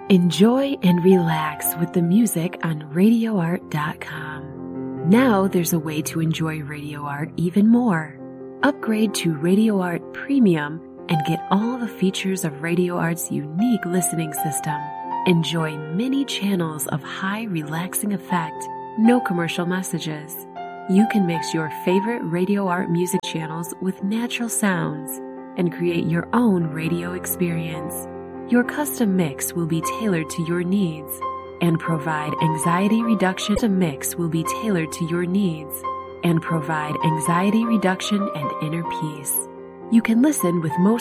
Enjoy and relax with the music on RadioArt.com. Now there's a way to enjoy Radio Art even more. Upgrade to Radio Art Premium and get all the features of Radio Art's unique listening system. Enjoy many channels of high relaxing effect, no commercial messages. You can mix your favorite Radio Art music channels with natural sounds and create your own radio experience. Your custom mix will be tailored to your needs and provide anxiety reduction. The mix will be tailored to your needs and provide anxiety reduction and inner peace. You can listen with most